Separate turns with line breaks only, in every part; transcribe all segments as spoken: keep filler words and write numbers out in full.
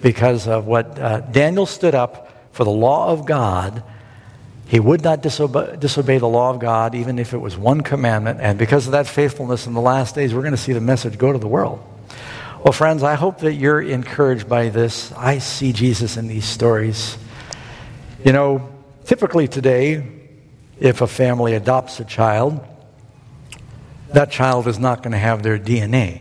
because of what uh, Daniel stood up for the law of God. He would not disobey, disobey the law of God, even if it was one commandment. And because of that faithfulness in the last days, we're going to see the message go to the world. Well, friends, I hope that you're encouraged by this. I see Jesus in these stories. You know, typically today, if a family adopts a child, that child is not going to have their D N A.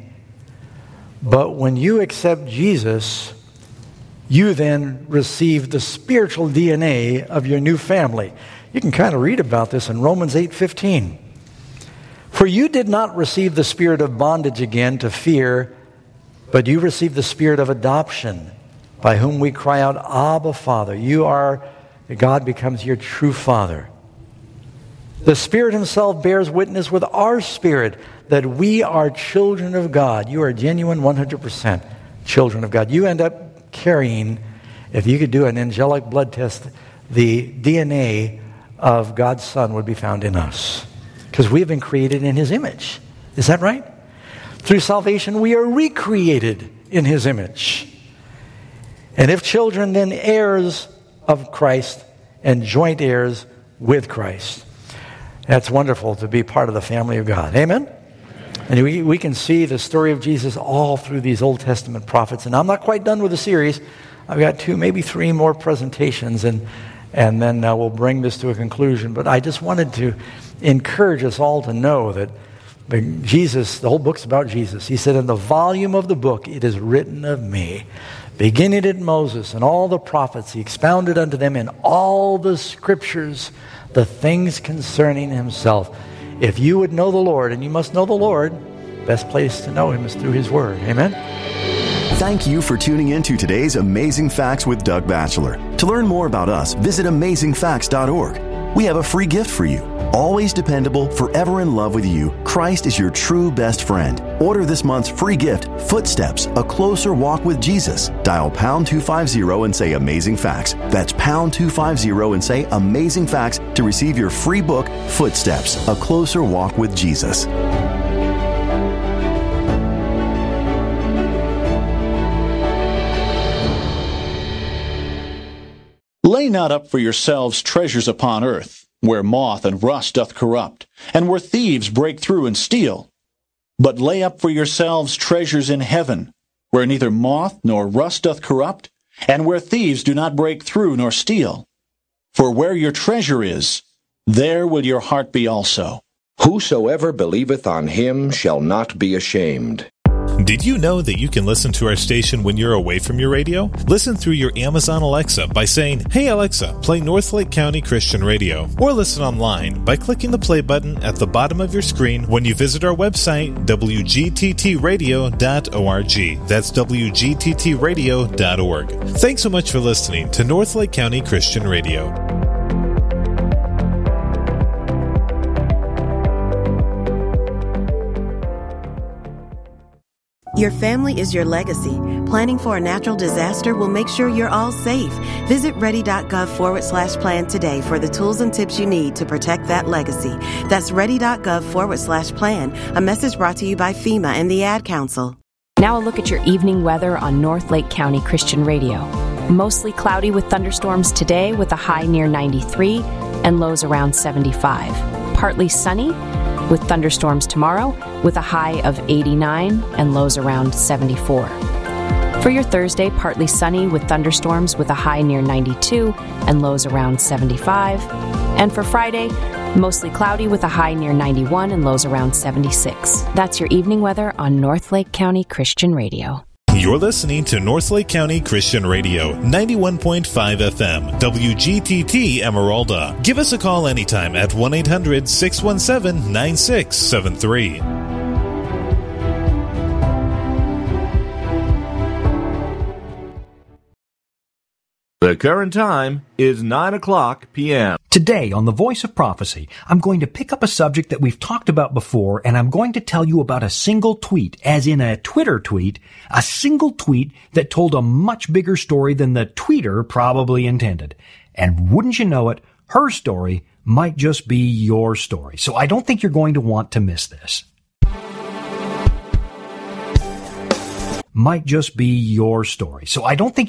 But when you accept Jesus, you then receive the spiritual D N A of your new family. You can kind of read about this in Romans eight fifteen. For you did not receive the spirit of bondage again to fear, but you received the spirit of adoption, by whom we cry out, Abba, Father. You are, God becomes your true Father. The Spirit Himself bears witness with our spirit that we are children of God. You are genuine one hundred percent children of God. You end up carrying, if you could do an angelic blood test, the D N A of God's Son would be found in us. Because we have been created in His image. Is that right? Through salvation, we are recreated in His image. And if children, then heirs of Christ and joint heirs with Christ. That's wonderful to be part of the family of God. Amen? And we, we can see the story of Jesus all through these Old Testament prophets. And I'm not quite done with the series. I've got two, maybe three more presentations, and, and then uh, we'll bring this to a conclusion. But I just wanted to encourage us all to know that the, Jesus, the whole book's about Jesus. He said, in the volume of the book, it is written of me. Beginning at Moses and all the prophets, He expounded unto them in all the scriptures the things concerning Himself. If you would know the Lord, and you must know the Lord, best place to know Him is through His Word. Amen?
Thank you for tuning in to today's Amazing Facts with Doug Batchelor. To learn more about us, visit amazing facts dot org. We have a free gift for you. Always dependable, forever in love with you, Christ is your true best friend. Order this month's free gift, Footsteps, A Closer Walk with Jesus. Dial pound two fifty and say Amazing Facts. That's pound two fifty and say Amazing Facts to receive your free book, Footsteps, A Closer Walk with Jesus.
Lay not up for yourselves treasures upon earth, where moth and rust doth corrupt, and where thieves break through and steal. But lay up for yourselves treasures in heaven, where neither moth nor rust doth corrupt, and where thieves do not break through nor steal. For where your treasure is, there will your heart be also.
Whosoever believeth on Him shall not be ashamed.
Did you know that you can listen to our station when you're away from your radio? Listen through your Amazon Alexa by saying, Hey Alexa, play Northlake County Christian Radio. Or listen online by clicking the play button at the bottom of your screen when you visit our website, w g t t radio dot org. That's w g t t radio dot org. Thanks so much for listening to Northlake County Christian Radio.
Your family is your legacy. Planning for a natural disaster will make sure you're all safe. Visit ready.gov forward slash plan today for the tools and tips you need to protect that legacy. That's ready.gov forward slash plan. A message brought to you by FEMA and the Ad Council.
Now a look at your evening weather on Northlake County Christian Radio. Mostly cloudy with thunderstorms today with a high near ninety-three and lows around seventy-five. Partly sunny with thunderstorms tomorrow with a high of eighty-nine and lows around seventy-four. For your Thursday, partly sunny with thunderstorms with a high near ninety-two and lows around seventy-five. And for Friday, mostly cloudy with a high near ninety-one and lows around seventy-six. That's your evening weather on Northlake County Christian Radio.
You're listening to Northlake County Christian Radio, ninety-one point five F M, W G T T Emeralda. Give us a call anytime at one eight hundred six one seven nine six seven three.
The current time is nine o'clock p.m.
Today on The Voice of Prophecy, I'm going to pick up a subject that we've talked about before, and I'm going to tell you about a single tweet, as in a Twitter tweet, a single tweet that told a much bigger story than the tweeter probably intended. And wouldn't you know it, her story might just be your story. So I don't think you're going to want to miss this. Might just be your story. So I don't think